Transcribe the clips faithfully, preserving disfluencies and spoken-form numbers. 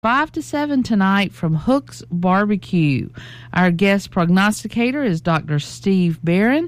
five to seven tonight from Hook's Barbecue. Our guest prognosticator is Doctor Steve Barron.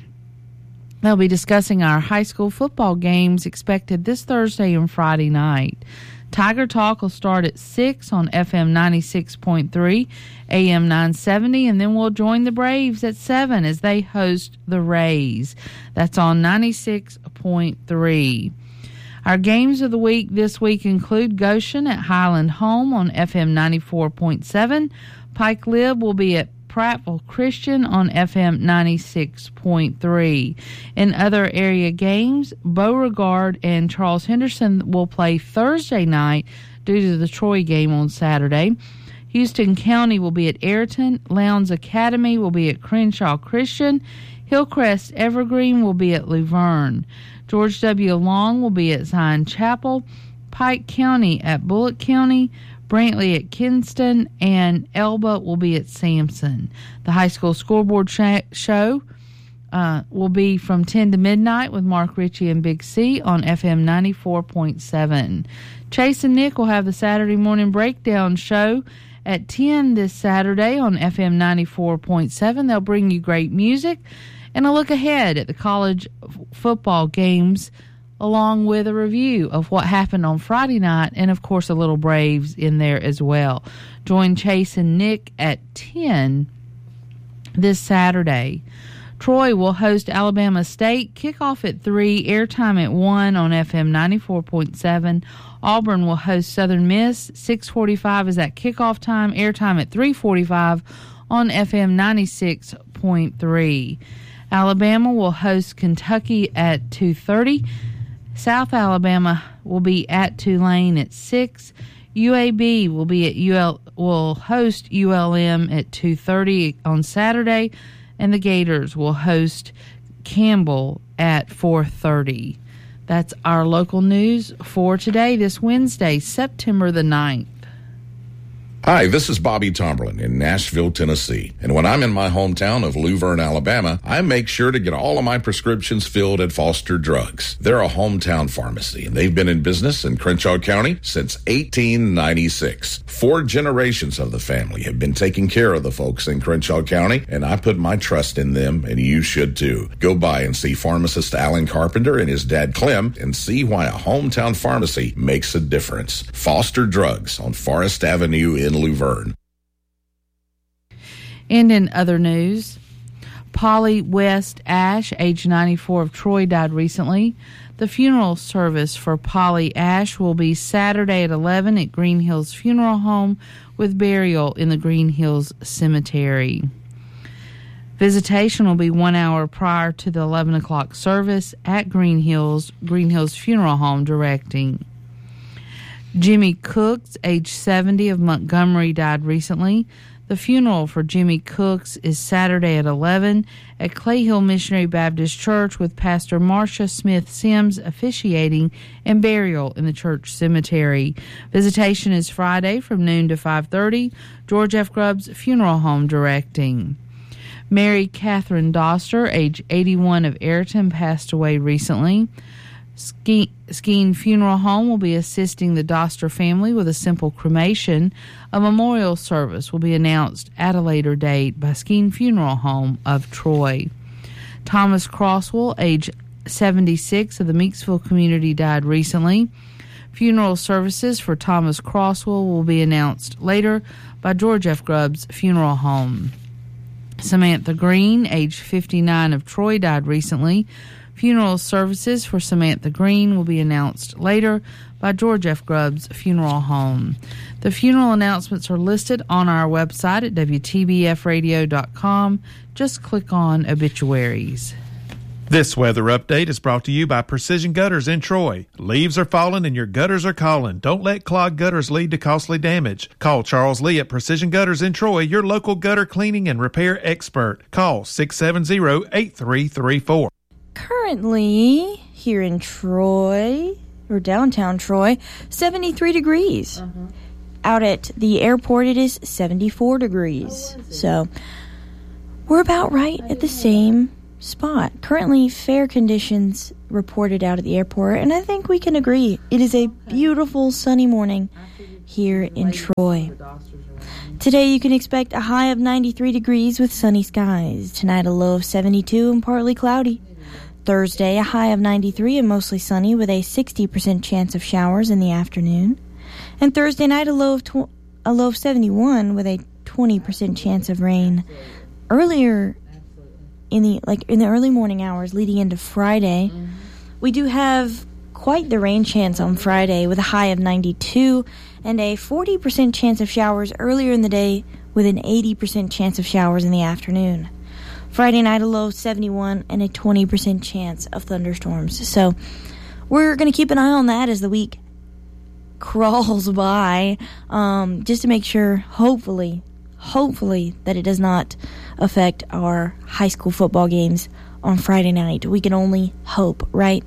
They'll be discussing our high school football games expected this Thursday and Friday night. Tiger Talk will start at six on F M ninety-six point three, A M nine seventy, and then we'll join the Braves at seven as they host the Rays. That's on ninety-six point three. Our games of the week this week include Goshen at Highland Home on F M ninety-four point seven. Pike Lib will be at Prattville Christian on F M ninety-six point three. In other area games, Beauregard and Charles Henderson will play Thursday night due to the Troy game on Saturday. Houston County will be at Ayrton. Lowndes Academy will be at Crenshaw Christian. Hillcrest Evergreen will be at Luverne. George W. Long will be at Zion Chapel. Pike County at Bullitt County. Brantley at Kinston, and Elba will be at Sampson. The high school scoreboard sh- show uh, will be from ten to midnight with Mark Ritchie and Big C on F M ninety-four point seven. Chase and Nick will have the Saturday morning breakdown show at ten this Saturday on F M ninety-four point seven. They'll bring you great music and a look ahead at the college f- football games, along with a review of what happened on Friday night, and, of course, a little Braves in there as well. Join Chase and Nick at ten this Saturday. Troy will host Alabama State. Kickoff at three, airtime at one on F M ninety-four point seven. Auburn will host Southern Miss. six forty-five is that kickoff time, airtime at three forty-five on F M ninety-six point three. Alabama will host Kentucky at two thirty. South Alabama will be at Tulane at six. U A B will be at U L will host U L M at two thirty on Saturday, and the Gators will host Campbell at four thirty. That's our local news for today, this Wednesday, September the ninth. Hi, this is Bobby Tomberlin in Nashville, Tennessee. And when I'm in my hometown of Luverne, Alabama, I make sure to get all of my prescriptions filled at Foster Drugs. They're a hometown pharmacy, and they've been in business in Crenshaw County since eighteen ninety-six. Four generations of the family have been taking care of the folks in Crenshaw County, and I put my trust in them, and you should too. Go by and see pharmacist Alan Carpenter and his dad Clem and see why a hometown pharmacy makes a difference. Foster Drugs on Forest Avenue in Luverne. And in other news, Polly West Ash, age ninety-four, of Troy, died recently. The funeral service for Polly Ash will be Saturday at eleven at Green Hills Funeral Home, with burial in the Green Hills Cemetery. Visitation will be one hour prior to the eleven o'clock service at Green Hills, Green Hills Funeral Home, directing. Jimmy Cooks, age seventy, of Montgomery, died recently. The funeral for Jimmy Cooks is Saturday at eleven at Clay Hill Missionary Baptist Church, with Pastor Marcia Smith Sims officiating, and burial in the church cemetery. Visitation is Friday from noon to five thirty. George F. Grubbs Funeral Home directing. Mary Catherine Doster, age eighty-one, of Ayrton, passed away recently. Ske- Skeen Funeral Home will be assisting the Doster family with a simple cremation. A memorial service will be announced at a later date by Skeen Funeral Home of Troy. Thomas Crosswell, age seventy-six, of the Meeksville community, died recently. Funeral services for Thomas Crosswell will be announced later by George F. Grubbs Funeral Home. Samantha Green, age fifty-nine, of Troy, died recently. Funeral services for Samantha Green will be announced later by George F. Grubbs Funeral Home. The funeral announcements are listed on our website at W T B F radio dot com. Just click on obituaries. This weather update is brought to you by Precision Gutters in Troy. Leaves are falling and your gutters are calling. Don't let clogged gutters lead to costly damage. Call Charles Lee at Precision Gutters in Troy, your local gutter cleaning and repair expert. Call six seven zero, eight three three four. Currently, here in Troy, or downtown Troy, seventy-three degrees. Uh-huh. Out at the airport, it is seventy-four degrees. Oh, so, we're about right at the same spot. Currently, fair conditions reported out at the airport, and I think we can agree. It is a beautiful sunny morning here in Troy. Today you can expect a high of ninety-three degrees with sunny skies. Tonight a low of seventy-two and partly cloudy. Thursday a high of ninety-three and mostly sunny with a sixty percent chance of showers in the afternoon. And Thursday night a low of tw- a low of seventy-one with a twenty percent chance of rain. Earlier in the like in the early morning hours leading into Friday, mm-hmm. we do have quite the rain chance on Friday with a high of ninety-two and a forty percent chance of showers earlier in the day with an eighty percent chance of showers in the afternoon. Friday night a low of seventy-one and a twenty percent chance of thunderstorms. So we're going to keep an eye on that as the week crawls by, um, just to make sure, hopefully, hopefully that it does not affect our high school football games on Friday night. We can only hope, right?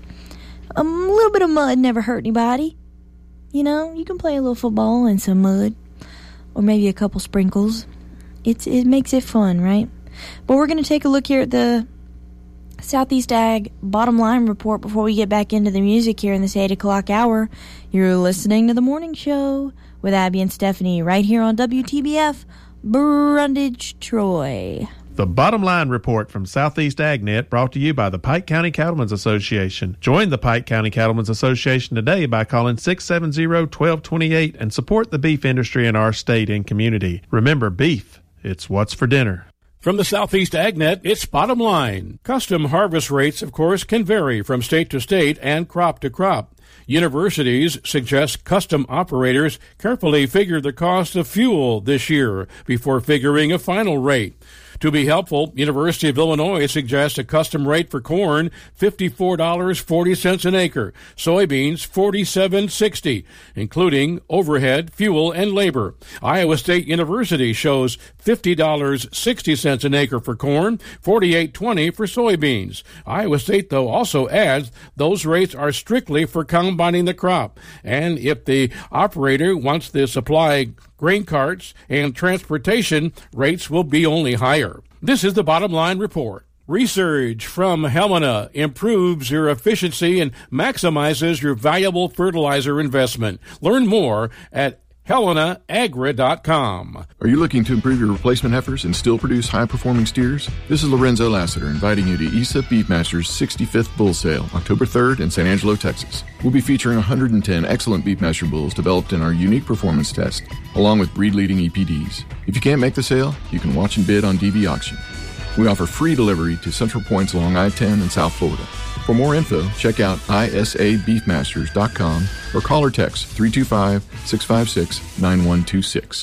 A little bit of mud never hurt anybody. You know, you can play a little football in some mud, or maybe a couple sprinkles. It's it makes it fun, right? But we're going to take a look here at the Southeast Ag bottom line report before we get back into the music here in this eight o'clock hour. You're listening to The Morning Show with Abby and Stephanie right here on W T B F, Brundage, Troy. The bottom line report from Southeast AgNet brought to you by the Pike County Cattlemen's Association. Join the Pike County Cattlemen's Association today by calling six seven zero, one two two eight and support the beef industry in our state and community. Remember, beef, it's what's for dinner. From the Southeast AgNet, it's Bottom Line. Custom harvest rates, of course, can vary from state to state and crop to crop. Universities suggest custom operators carefully figure the cost of fuel this year before figuring a final rate. To be helpful, University of Illinois suggests a custom rate for corn, fifty-four dollars and forty cents an acre, soybeans, forty-seven dollars and sixty cents, including overhead, fuel, and labor. Iowa State University shows fifty dollars and sixty cents an acre for corn, forty-eight dollars and twenty cents for soybeans. Iowa State, though, also adds those rates are strictly for combining the crop, and if the operator wants the supply grain carts and transportation, rates will be only higher. This is the Bottom Line report. Research from Helena improves your efficiency and maximizes your valuable fertilizer investment. Learn more at helena agra dot com. Are you looking to improve your replacement heifers and still produce high-performing steers? This is Lorenzo Lassiter inviting you to E S A Beefmasters sixty-fifth Bull Sale, October third in San Angelo, Texas. We'll be featuring one hundred ten excellent Beefmaster bulls developed in our unique performance test, along with breed-leading E P Ds. If you can't make the sale, you can watch and bid on D V Auction. We offer free delivery to Central Points along I ten in South Florida. For more info, check out I S A beefmasters dot com or call or text three two five, six five six, nine one two six.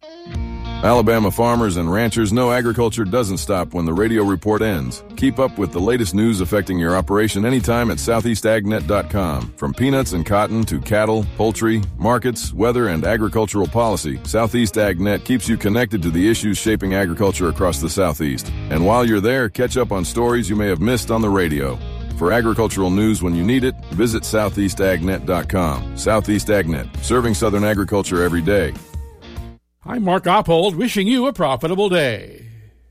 Alabama farmers and ranchers know agriculture doesn't stop when the radio report ends. Keep up with the latest news affecting your operation anytime at southeast ag net dot com. From peanuts and cotton to cattle, poultry, markets, weather, and agricultural policy, Southeast AgNet keeps you connected to the issues shaping agriculture across the Southeast. And while you're there, catch up on stories you may have missed on the radio. For agricultural news when you need it, visit southeast ag net dot com. Southeast AgNet, serving Southern agriculture every day. I'm Mark Oppold, wishing you a profitable day.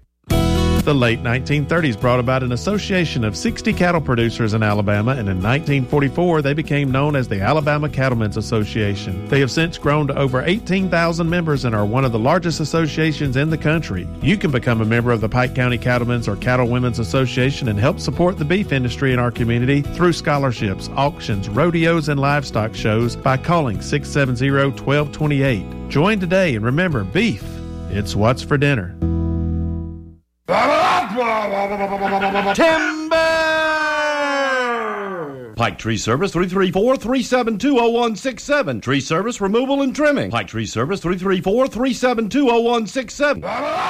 The late nineteen thirties brought about an association of sixty cattle producers in Alabama, and in nineteen forty-four they became known as the Alabama Cattlemen's Association. They have since grown to over eighteen thousand members and are one of the largest associations in the country. You can become a member of the Pike County Cattlemen's or Cattle Women's Association and help support the beef industry in our community through scholarships, auctions, rodeos, and livestock shows by calling six seven zero, one two two eight. Join today, and remember, beef, it's what's for dinner. Timber! Pike Tree Service, three three four, three seven two, zero one six seven. Tree Service Removal and Trimming. Pike Tree Service, three three four, three seven two, zero one six seven.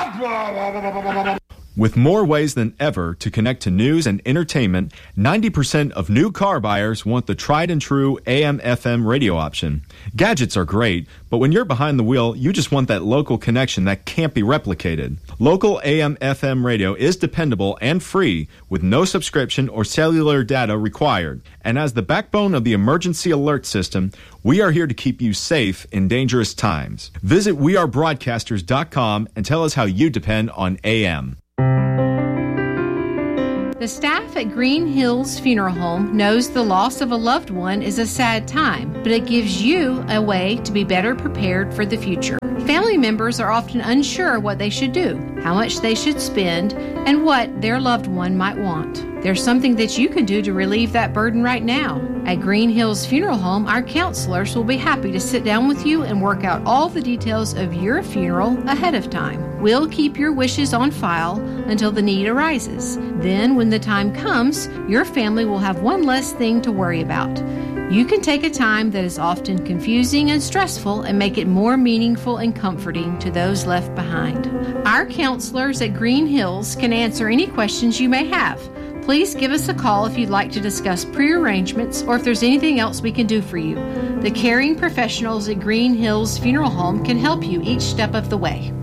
With more ways than ever to connect to news and entertainment, ninety percent of new car buyers want the tried and true A M F M radio option. Gadgets are great, but when you're behind the wheel, you just want that local connection that can't be replicated. Local A M F M radio is dependable and free, with no subscription or cellular data required. And as the backbone of the emergency alert system, we are here to keep you safe in dangerous times. Visit we are broadcasters dot com and tell us how you depend on A M. The staff at Green Hills Funeral Home knows the loss of a loved one is a sad time, but it gives you a way to be better prepared for the future. Family members are often unsure what they should do, how much they should spend, and what their loved one might want. There's something that you can do to relieve that burden right now. At Green Hills Funeral Home, our counselors will be happy to sit down with you and work out all the details of your funeral ahead of time. We'll keep your wishes on file until the need arises. Then, when the time comes, your family will have one less thing to worry about. You can take a time that is often confusing and stressful and make it more meaningful and comforting to those left behind. Our counselors at Green Hills can answer any questions you may have. Please give us a call if you'd like to discuss prearrangements or if there's anything else we can do for you. The caring professionals at Green Hills Funeral Home can help you each step of the way.